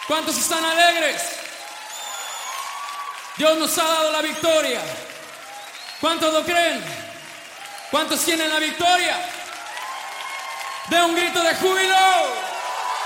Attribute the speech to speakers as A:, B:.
A: ¿Cuántos están alegres? Dios nos ha dado la victoria. ¿Cuántos lo creen? ¿Cuántos tienen la victoria? ¡De un grito de júbilo!